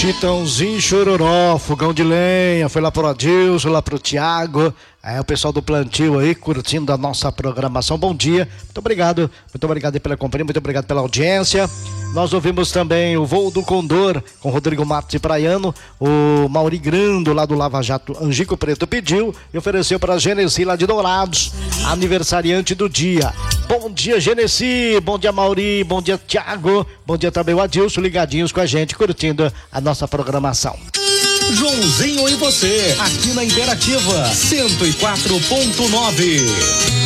Chitãozinho Chororó, fogão de lenha, foi lá pro Adilson, lá pro Tiago, o pessoal do plantio aí, curtindo a nossa programação. Bom dia, muito obrigado aí pela companhia, muito obrigado pela audiência. Nós ouvimos também o Voo do Condor, com Rodrigo Matos e Praiano, o Mauri Grando, lá do Lava Jato, Angico Preto pediu e ofereceu para a Genesi, lá de Dourados, aniversariante do dia. Bom dia, Genesi, bom dia, Mauri, bom dia, Tiago, bom dia também o Adilson, ligadinhos com a gente, curtindo a nossa programação. Joãozinho e você, aqui na Interativa 104.9.